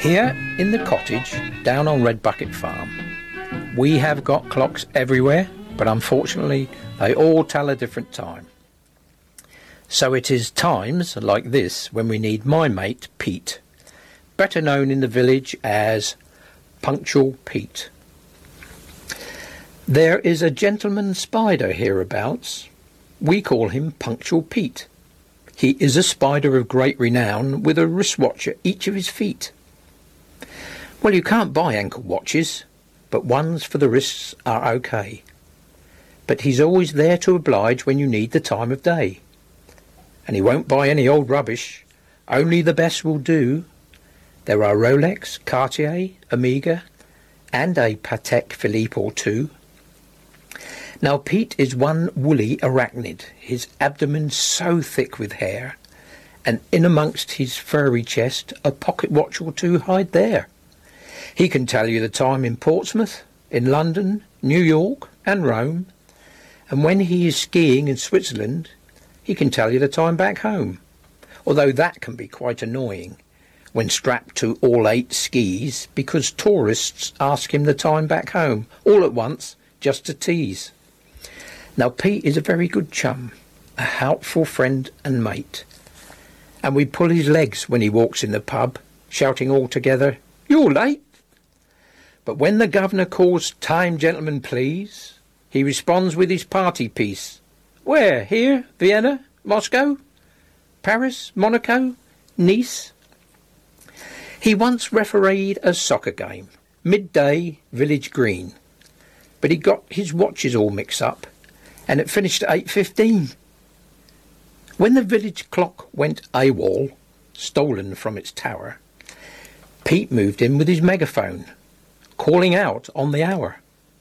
Here in the cottage down on Red Bucket Farm, we have got clocks everywhere, but unfortunately they all tell a different time. So it is times like this when we need my mate Pete, better known in the village as Punctual Pete. There is a gentleman spider hereabouts. We call him Punctual Pete. He is a spider of great renown with a wristwatch at each of his feet. Well, you can't buy ankle watches, but ones for the wrists are okay. But he's always there to oblige when you need the time of day. And he won't buy any old rubbish, only the best will do. There are Rolex, Cartier, Omega, and a Patek Philippe or two. Now Pete is one woolly arachnid, his abdomen so thick with hair, and in amongst his furry chest a pocket watch or two hide there. He can tell you the time in Portsmouth, in London, New York and Rome, and when he is skiing in Switzerland, he can tell you the time back home, although that can be quite annoying when strapped to all 8 skis because tourists ask him the time back home, all at once, just to tease. Now Pete is a very good chum, a helpful friend and mate, and we pull his legs when he walks in the pub, shouting all together, "You're late!" But when the governor calls, "Time, gentlemen, please," he responds with his party piece. "Where? Here? Vienna? Moscow? Paris? Monaco? Nice?" He once refereed a soccer game, midday, village green, but he got his watches all mixed up, and it finished at 8:15. When the village clock went AWOL, stolen from its tower, Pete moved in with his megaphone, calling out on the hour.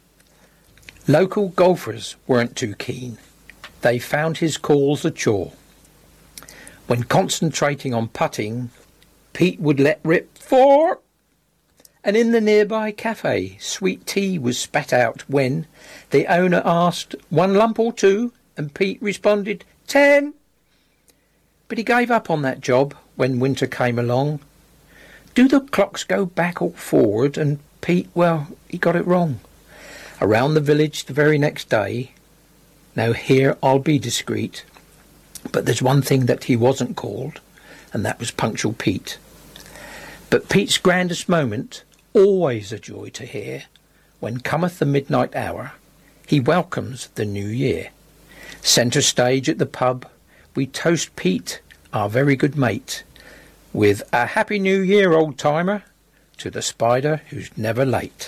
Local golfers weren't too keen. They found his calls a chore. When concentrating on putting, Pete would let rip 4. And in the nearby cafe, sweet tea was spat out when the owner asked 1 lump or 2, and Pete responded 10. But he gave up on that job when winter came along. Do the clocks go back or forward? And Pete, well, he got it wrong. Around the village the very next day. Now here I'll be discreet, but there's one thing that he wasn't called, and that was Punctual Pete. But Pete's grandest moment, always a joy to hear, when cometh the midnight hour, he welcomes the new year. Centre stage at the pub, we toast Pete, our very good mate, with a Happy New Year, old timer, to the spider who's never late.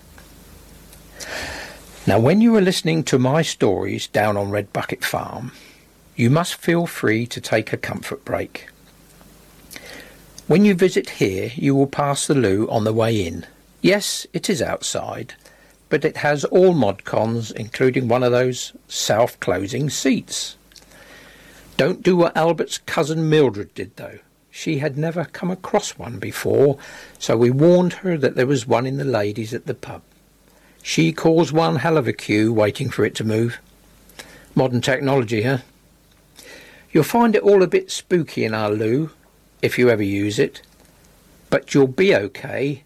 Now when you are listening to my stories down on Red Bucket Farm, you must feel free to take a comfort break. When you visit here, you will pass the loo on the way in. Yes, it is outside, but it has all mod cons, including one of those self-closing seats. Don't do what Albert's cousin Mildred did, though. She had never come across one before, so we warned her that there was one in the ladies at the pub. She caused one hell of a queue waiting for it to move. Modern technology, huh? You'll find it all a bit spooky in our loo, if you ever use it, but you'll be okay.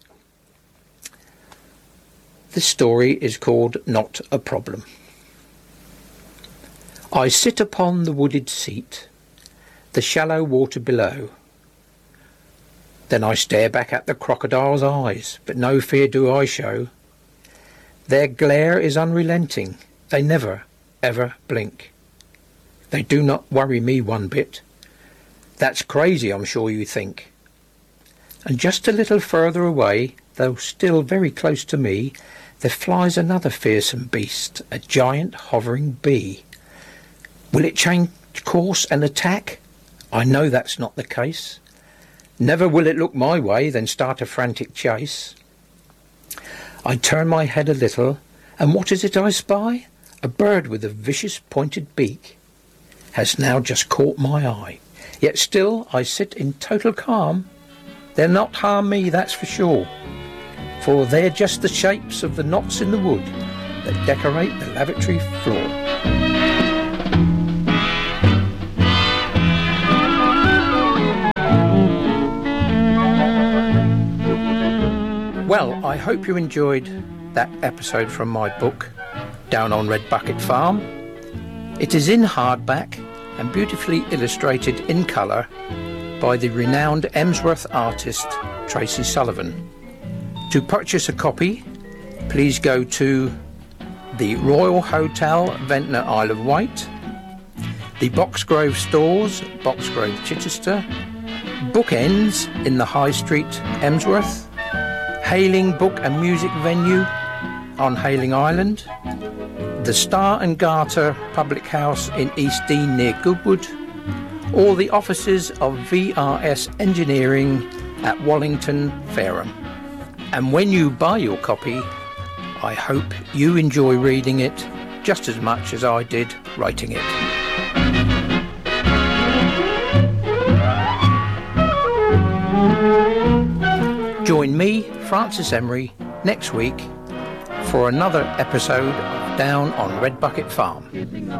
This story is called Not a Problem. I sit upon the wooded seat, the shallow water below. Then I stare back at the crocodile's eyes, but no fear do I show. Their glare is unrelenting, they never, ever blink. They do not worry me one bit. That's crazy, I'm sure you think. And just a little further away, though still very close to me, there flies another fearsome beast, a giant hovering bee. Will it change course and attack? I know that's not the case. Never will it look my way, then start a frantic chase. I turn my head a little, and what is it I spy? A bird with a vicious pointed beak has now just caught my eye. Yet still I sit in total calm. They'll not harm me, that's for sure, for they're just the shapes of the knots in the wood that decorate the lavatory floor. Well, I hope you enjoyed that episode from my book, Down on Red Bucket Farm. It is in hardback and beautifully illustrated in colour by the renowned Emsworth artist Tracy Sullivan. To purchase a copy, please go to the Royal Hotel, Ventnor, Isle of Wight, the Boxgrove Stores, Boxgrove, Chichester, Bookends in the High Street, Emsworth, Hayling Book and Music Venue on Hayling Island, the Star and Garter Public House in East Dean near Goodwood, or the offices of VRS Engineering at Wallington, Fareham. And when you buy your copy, I hope you enjoy reading it just as much as I did writing it. Join me, Francis Emery, next week for another episode of Down on Red Bucket Farm.